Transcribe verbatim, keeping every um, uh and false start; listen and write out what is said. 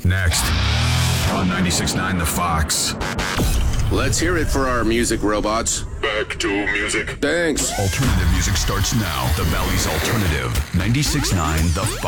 next on ninety-six point nine The Fox. Let's hear it for our music robots. Back to music. Thanks. Alternative music starts now. The Valley's Alternative. ninety-six point nine The Fox.